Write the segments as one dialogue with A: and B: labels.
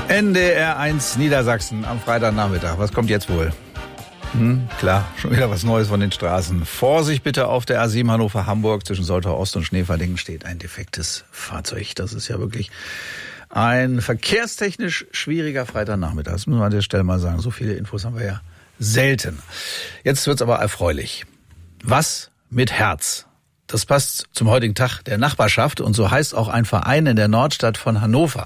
A: NDR 1 Niedersachsen am Freitagnachmittag. Was kommt jetzt wohl? Klar, schon wieder was Neues von den Straßen. Vorsicht bitte auf der A7 Hannover-Hamburg. Zwischen Soltau Ost und Schneeverdingen steht ein defektes Fahrzeug. Das ist ja wirklich ein verkehrstechnisch schwieriger Freitagnachmittag. Das müssen wir an der Stelle mal sagen. So viele Infos haben wir ja selten. Jetzt wird's aber erfreulich. Was mit Herz? Das passt zum heutigen Tag der Nachbarschaft und so heißt auch ein Verein in der Nordstadt von Hannover.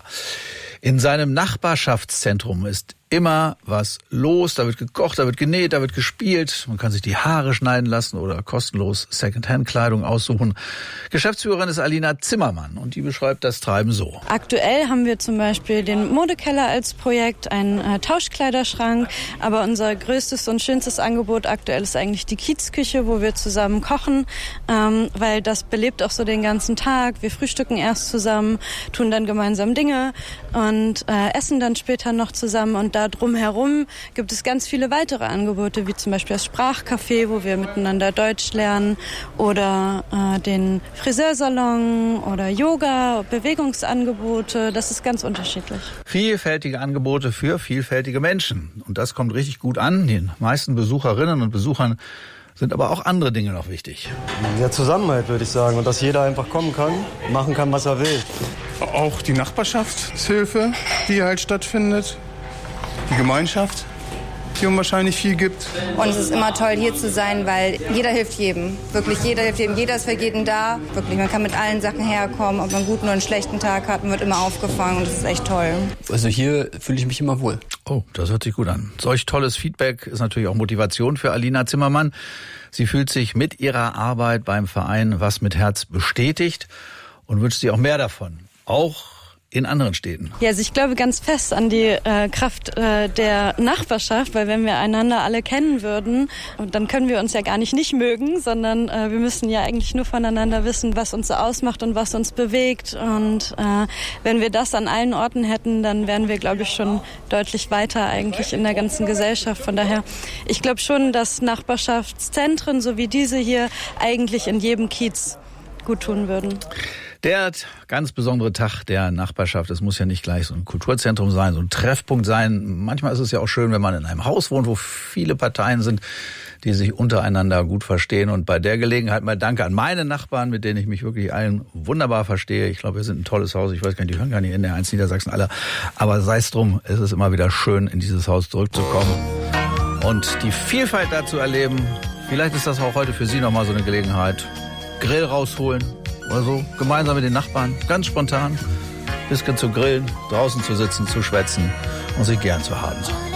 A: In seinem Nachbarschaftszentrum ist immer was los. Da wird gekocht, da wird genäht, da wird gespielt. Man kann sich die Haare schneiden lassen oder kostenlos Secondhand-Kleidung aussuchen. Geschäftsführerin ist Alina Zimmermann und die beschreibt das Treiben so.
B: Aktuell haben wir zum Beispiel den Modekeller als Projekt, einen Tauschkleiderschrank. Aber unser größtes und schönstes Angebot aktuell ist eigentlich die Kiezküche, wo wir zusammen kochen, weil das belebt auch so den ganzen Tag. Wir frühstücken erst zusammen, tun dann gemeinsam Dinge und essen dann später noch zusammen. Und da drumherum gibt es ganz viele weitere Angebote, wie zum Beispiel das Sprachcafé, wo wir miteinander Deutsch lernen, oder den Friseursalon oder Yoga, Bewegungsangebote. Das ist ganz unterschiedlich.
A: Vielfältige Angebote für vielfältige Menschen. Und das kommt richtig gut an. Den meisten Besucherinnen und Besuchern sind aber auch andere Dinge noch wichtig.
C: Der Zusammenhalt, würde ich sagen. Und dass jeder einfach kommen kann, machen kann, was er will.
D: Auch die Nachbarschaftshilfe, die halt stattfindet. Die Gemeinschaft, die unwahrscheinlich viel gibt.
E: Und es ist immer toll, hier zu sein, weil jeder hilft jedem. Wirklich, jeder hilft jedem. Jeder ist für jeden da. Wirklich, man kann mit allen Sachen herkommen. Ob man einen guten oder einen schlechten Tag hat, man wird immer aufgefangen. Und das ist echt toll.
F: Also hier fühle ich mich immer wohl.
A: Oh, das hört sich gut an. Solch tolles Feedback ist natürlich auch Motivation für Alina Zimmermann. Sie fühlt sich mit ihrer Arbeit beim Verein Was mit Herz bestätigt und wünscht sich auch mehr davon. Auch in anderen Städten.
B: Ja, also ich glaube ganz fest an die Kraft der Nachbarschaft, weil wenn wir einander alle kennen würden, dann können wir uns ja gar nicht mögen, sondern wir müssen ja eigentlich nur voneinander wissen, was uns so ausmacht und was uns bewegt. Und wenn wir das an allen Orten hätten, dann wären wir, glaube ich, schon deutlich weiter eigentlich in der ganzen Gesellschaft. Von daher, ich glaube schon, dass Nachbarschaftszentren, so wie diese hier, eigentlich in jedem Kiez gut tun würden.
A: Der ganz besondere Tag der Nachbarschaft, es muss ja nicht gleich so ein Kulturzentrum sein, so ein Treffpunkt sein. Manchmal ist es ja auch schön, wenn man in einem Haus wohnt, wo viele Parteien sind, die sich untereinander gut verstehen. Und bei der Gelegenheit mal Danke an meine Nachbarn, mit denen ich mich wirklich allen wunderbar verstehe. Ich glaube, wir sind ein tolles Haus. Ich weiß gar nicht, die hören gar nicht in der 1 Niedersachsen alle. Aber sei es drum, es ist immer wieder schön, in dieses Haus zurückzukommen und die Vielfalt da zu erleben. Vielleicht ist das auch heute für Sie nochmal so eine Gelegenheit. Grill rausholen. Oder so, gemeinsam mit den Nachbarn, ganz spontan, bisschen zu grillen, draußen zu sitzen, zu schwätzen und sich gern zu haben.